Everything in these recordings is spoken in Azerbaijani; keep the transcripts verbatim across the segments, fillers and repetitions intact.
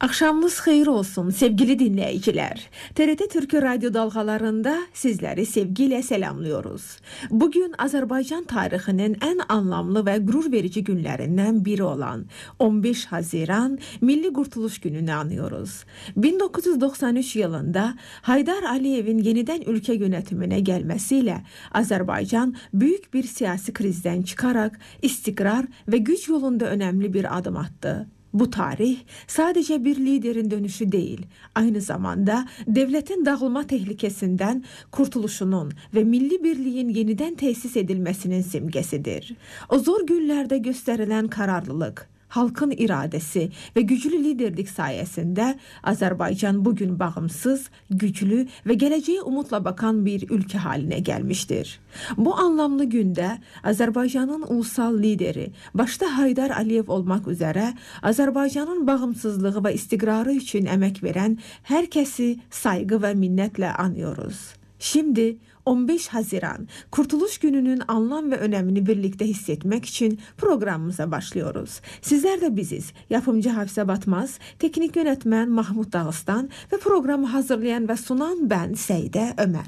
Axşamınız xeyir olsun sevgili dinləyicilər. T R T Türkü radyo dalğalarında sizləri sevgi ilə selamlıyoruz. Bugün Azərbaycan tarixinin ən anlamlı və qürur verici günlərindən biri olan on beş Haziran Milli Qurtuluş Gününü anıyoruz. bin doqquz yüz doxsan üç yılında Heydər Əliyevin yenidən ölkə yönetiminə gəlməsiyle Azərbaycan büyük bir siyasi krizdən çıxaraq istiqrar və güc yolunda önemli bir adım attı. Bu tarih sadece bir liderin dönüşü değil, aynı zamanda devletin dağılma tehlikesinden kurtuluşunun ve milli birliğin yeniden tesis edilmesinin simgesidir. O zor günlerde gösterilen kararlılık, halkın iradesi ve güçlü liderlik sayesinde Azerbaycan bugün bağımsız, güçlü ve geleceğe umutla bakan bir ülke haline gelmiştir. Bu anlamlı günde Azerbaycan'ın ulusal lideri başta Heydər Əliyev olmak üzere Azerbaycan'ın bağımsızlığı ve istiqrarı için emek veren herkesi saygı ve minnetle anıyoruz. Şimdi on beş Haziran Kurtuluş Günü'nün anlam ve önemini birlikte hissetmek için programımıza başlıyoruz. Sizler de biziz. Yapımcı Hafsa Batmaz, teknik yönetmen Mahmut Dağıstan ve programı hazırlayan ve sunan ben Seyde Ömer.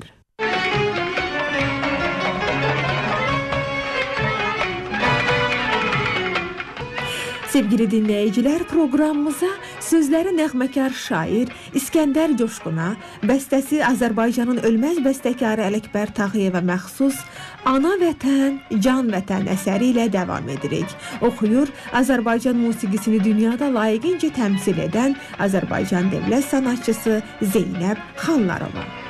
Sevgili dinleyiciler, programımıza sözləri nəğməkar şair İskəndər Coşquna, bəstəsi Azərbaycanın ölməz bəstəkarı Ələkbər Tağıyevə məxsus Ana Vətən, Can Vətən əsəri ilə devam edirik. Oxuyur Azərbaycan musiqisini dünyada layiqincə təmsil edən Azərbaycan dövlət sanatçısı Zeynəb Xanlarova.